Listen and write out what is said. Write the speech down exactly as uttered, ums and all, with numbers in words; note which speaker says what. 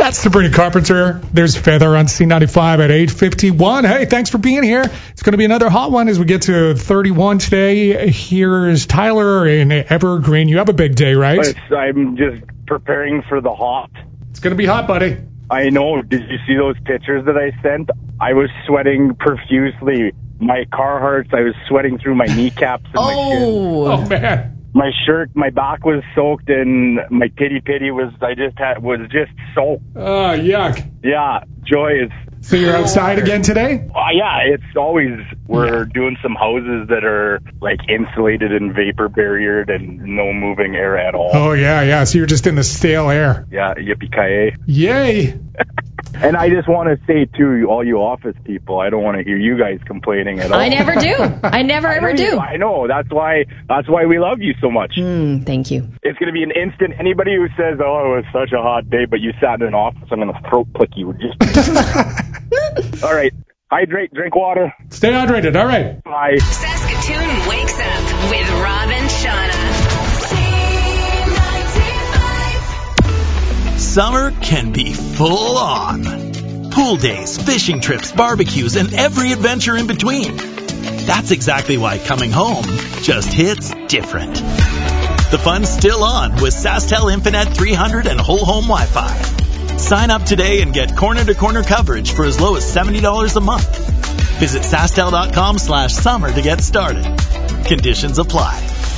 Speaker 1: That's Sabrina Carpenter. There's Feather on C ninety-five at eight fifty-one. Hey, thanks for being here. It's going to be another hot one as we get to thirty-one today. Here's Tyler in Evergreen. You have a big day, right?
Speaker 2: It's, I'm just preparing for the hot.
Speaker 1: It's going to be hot, buddy.
Speaker 2: I know. Did you see those pictures that I sent? I was sweating profusely. My Carhartts, I was sweating through my kneecaps and
Speaker 3: oh.
Speaker 2: my shins.
Speaker 1: Oh, man.
Speaker 2: My shirt, my back was soaked, and my titty pitty was, I just had, was just soaked.
Speaker 1: Oh, yuck.
Speaker 2: Yeah, joy is...
Speaker 1: So you're outside again today?
Speaker 2: Uh, yeah, it's always, we're yeah. doing some houses that are like insulated and vapor barriered and no moving air at all.
Speaker 1: Oh, yeah, yeah. So you're just in the stale air.
Speaker 2: Yeah, yippee-ki-yay.
Speaker 1: Yay.
Speaker 2: And I just want to say, too, all you office people, I don't want to hear you guys complaining at all.
Speaker 3: I never do. I never
Speaker 2: I
Speaker 3: ever
Speaker 2: know
Speaker 3: do.
Speaker 2: You, I know. That's why That's why we love you so much.
Speaker 3: Mm, thank you.
Speaker 2: It's going to be an instant. Anybody who says, oh, it was such a hot day, but you sat in an office, I'm going to throat click you. Just... All right. Hydrate, drink water.
Speaker 1: Stay hydrated. All right.
Speaker 2: Bye.
Speaker 4: Saskatoon wakes up with Rob and Shauna.
Speaker 5: Summer can be full on. Pool days, fishing trips, barbecues, and every adventure in between. That's exactly why coming home just hits different. The fun's still on with SaskTel Infinite three hundred and whole home Wi-Fi. Sign up today and get corner-to-corner coverage for as low as seventy dollars a month. Visit SaskTel.com slash summer to get started. Conditions apply.